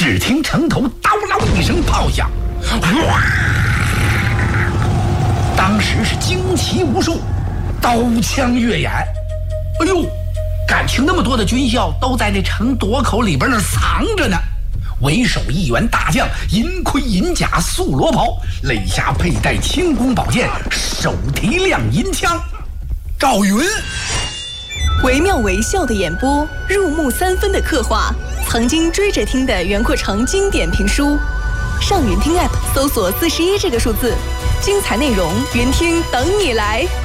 只听城头叨啷一声炮响，哇！当时是旌旗无数，刀枪跃眼。哎呦，感情那么多的军校都在这城垛口里边那藏着呢。为首一员大将，银盔银甲素罗袍，肋下佩戴轻弓宝剑，手提亮银枪。赵云， 惟妙惟肖的演播，入木三分的刻画，曾经追着听的袁阔成经典评书。上云听 app 搜索41这个数字，精彩内容，云听等你来。